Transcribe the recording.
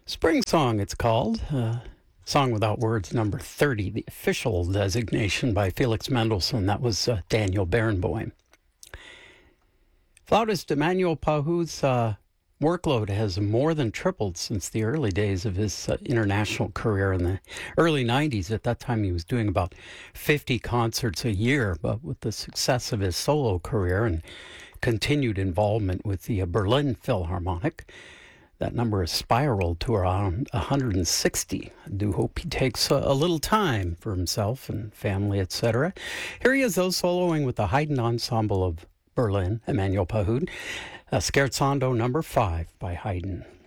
Spring Song, it's called. Song Without Words, number 30, the official designation by Felix Mendelssohn. That was Daniel Barenboim. Flautist Emmanuel Pahud's workload has more than tripled since the early days of his international career in the early 90s. At that time, he was doing about 50 concerts a year, but with the success of his solo career and continued involvement with the Berlin Philharmonic, that number has spiraled to around 160. I do hope he takes a little time for himself and family, etc. Here he is, though, soloing with the Haydn Ensemble of Berlin, Emmanuel Pahud, Scherzando number 5 by Haydn.